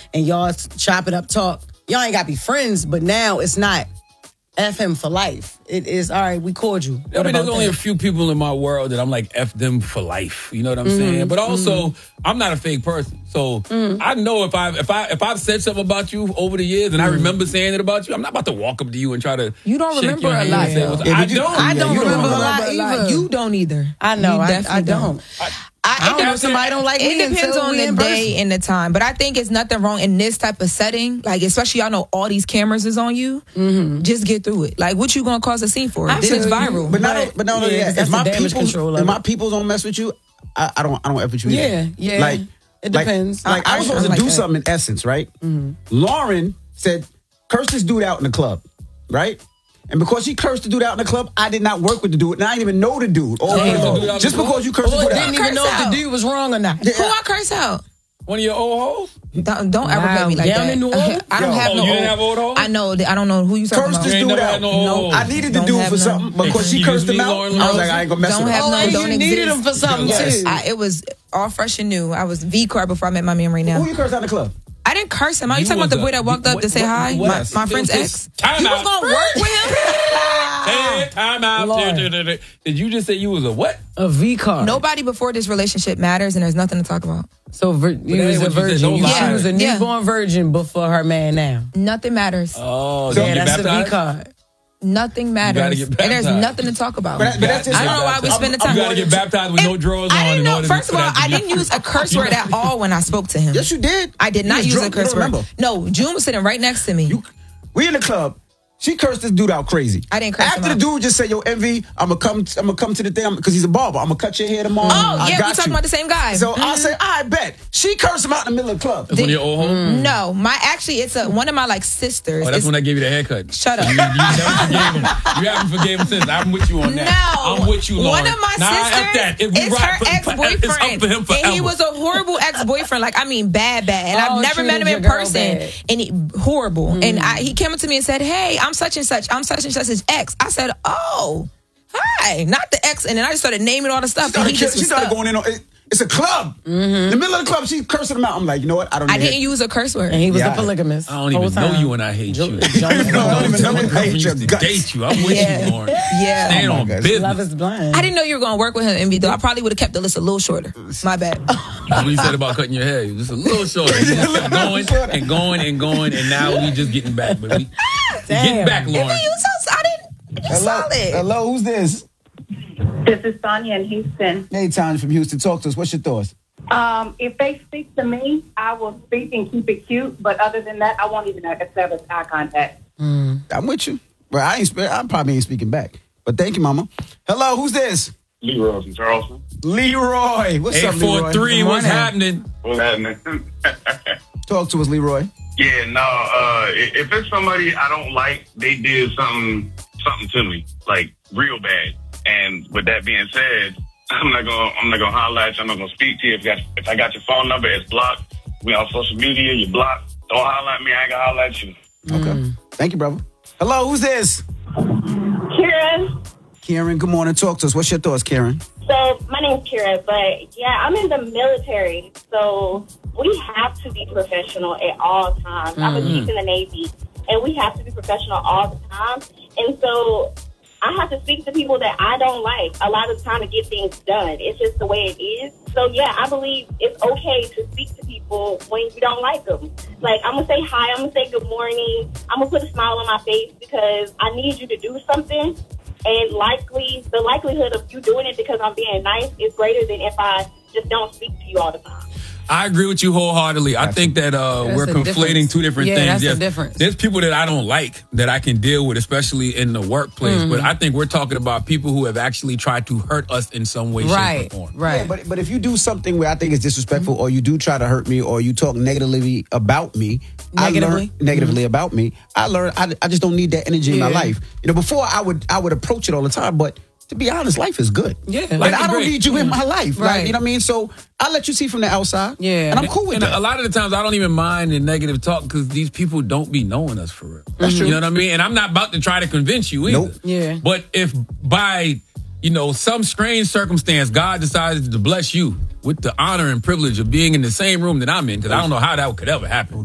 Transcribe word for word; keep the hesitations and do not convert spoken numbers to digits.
and y'all chop it up, talk. Y'all ain't got to be friends, but now it's not F him for life. It is, all right, we called you. I mean, there's only that? a few people in my world that I'm like, F them for life. You know what I'm mm-hmm. saying? But also, mm-hmm. I'm not a fake person. So mm-hmm. I know if I've, if, I, if I've said something about you over the years and mm-hmm. I remember saying it about you, I'm not about to walk up to you and try to You don't remember a lot. Yeah, I don't. I don't you remember, remember a lot either. You don't either. I know. You I, I don't. don't. I, I don't know if somebody don't like it me. It depends on the day and the time. But I think it's nothing wrong in this type of setting. Like, especially y'all know all these cameras is on you. Mm-hmm. Just get through it. Like, what you gonna cause a scene for? Then it's viral. But not, but not only yeah, that, if my people, if my people don't mess with you, I, I don't, I don't F with you. Yeah, either. yeah. Like, it depends. Like, like I, I was supposed to like do that. something in Essence, right? Mm-hmm. Lauren said, "Curse this dude out in the club," right? And because she cursed the dude out in the club, I did not work with the dude. And I didn't even know the dude. Or Damn. Just because you cursed well, the dude out. I didn't even know out. if the dude was wrong or not. Yeah. Who I curse out? One of your old hoes? Don't, don't ever play me like Down that. In New Orleans? I don't Yo. have oh, no you old. didn't have old hoes? I know. I don't know who you talking Curse about. this you dude out. No no, I needed the dude for no. something. But because she cursed him out, I was like, I ain't gonna mess don't with him. have oh, no, don't you exist. needed him for something yes. too. I, it was all fresh and new. I was V-car before I met my man right now. Who you cursed out in the club? I didn't curse him. Are you, you talking about the boy that walked up what, to say what, hi? What, my what, my friend's ex? Time you out. was going to work with him? Hey, time out. Did you just say you was a what? A V-car. Nobody before this relationship matters, and there's nothing to talk about. So vir- you was a virgin. You yeah. She was a newborn yeah. virgin before her man now. Nothing matters. Oh, so, yeah, that's a V-car. Nothing matters. And there's nothing to talk about. But, but that's just I don't know why we spend the time. You got to get baptized with no drawers on. I didn't know. In first of all, I didn't use a curse word at all when I spoke to him. Yes, you did. I did not use drunk, a curse word. Remember. No, June was sitting right next to me. You, we in the club. She cursed this dude out crazy. I didn't curse After him the out. dude just said, "Yo, Envy, I'm gonna come. I'm gonna come to the thing because he's a barber. I'm gonna cut your hair tomorrow." Oh I yeah, got we talking you. about the same guy. So mm-hmm. I said, "I bet." She cursed him out in the middle of the club. That's one of your old homies? No, my actually, it's a one of my like sisters. Oh, that's it's, when I gave you the haircut. Shut up. You, you never forgave him. You haven't forgave him since. I'm with you on that. No, I'm with you, Lauren. One of my nah, sisters that. If we is ride her for, ex-boyfriend, it's up for him forever. and he was a horrible ex-boyfriend. Like I mean, bad, bad. And oh, I've never met him in person. Bad. And he horrible. Mm. And I, he came up to me and said, "Hey, I'm such and such. I'm such and such his ex." I said, "Oh, hi, not the ex." And then I just started naming all the stuff. She started, and he just she started going in on it. It's a club. Mm-hmm. In the middle of the club, she cursing him out. I'm like, you know what? I don't. I didn't it. use a curse word. And he was yeah. a polygamist. I don't even know time. you, and I hate you. I don't even know you. I hate your guts. Date you. I'm with yeah. you, Lauren. Yeah. Stand oh on God. business. Love is blind. I didn't know you were going to work with him, Envy, though. I probably would have kept the list a little shorter. My bad. What you said about cutting your hair? You just a little shorter. You just kept going and going and going, and now we just getting back. But we, we getting back, Lauren. Envy, you so I didn't. You Hello. solid. Hello, who's this? This is Sonia in Houston. Hey, Tanya from Houston. Talk to us. What's your thoughts? Um, if they speak to me, I will speak and keep it cute. But other than that, I won't even establish eye contact. Mm. I'm with you. Well, I ain't. I probably ain't speaking back. But thank you, Mama. Hello, who's this? Leroy from Charleston. Leroy. What's up, Leroy? eight four three, what's happening? What's happening? Talk to us, Leroy. Yeah, no. Uh, if it's somebody I don't like, they did something something to me, like real bad. And with that being said, I'm not gonna I'm not gonna holler at you. I'm not gonna speak to you. If, you got, if I got your phone number, it's blocked. We on social media, you blocked. Don't holler at me. I ain't gonna holler at you. Okay. Mm. Thank you, brother. Hello, who's this? Karen. Karen, good morning. Talk to us. What's your thoughts, Karen? So my name's Karen, but yeah, I'm in the military, so we have to be professional at all times. Mm-hmm. I was in the Navy, and we have to be professional all the time. And so I have to speak to people that I don't like a lot of the time to get things done. It's just the way it is. So yeah, I believe it's okay to speak to people when you don't like them. Like, I'm going to say hi, I'm going to say good morning, I'm going to put a smile on my face because I need you to do something. And likely, the likelihood of you doing it because I'm being nice is greater than if I just don't speak to you all the time. I agree with you wholeheartedly. I think that uh, we're conflating difference. two different yeah, things. That's yes, the difference. There's people that I don't like that I can deal with, especially in the workplace. Mm-hmm. But I think we're talking about people who have actually tried to hurt us in some way, right, shape, or form. Right. Yeah, but but if you do something where I think it's disrespectful, mm-hmm. or you do try to hurt me, or you talk negatively about me, negatively, I learn, negatively mm-hmm. about me, I learn. I, I just don't need that energy yeah. in my life. You know, before I would I would approach it all the time, but. To be honest, life is good. Yeah, and I don't great. need you mm. in my life. Right. Like, you know what I mean? So I let you see from the outside. Yeah. And I'm cool with and that. A lot of the times I don't even mind the negative talk because these people don't be knowing us for real. That's you true. You know what I mean? And I'm not about to try to convince you either. Nope. Yeah. But if by, you know, some strange circumstance, God decided to bless you with the honor and privilege of being in the same room that I'm in, because I don't know how that could ever happen.